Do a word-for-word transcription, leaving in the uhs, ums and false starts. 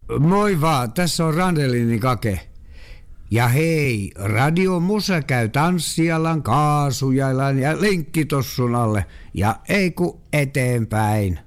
Moi vaan, tässä on Randelini Kake. Ja hei, Radio Musa käy tanssialan, kaasujailan ja lenkkitossun alle. Ja ei ku eteenpäin.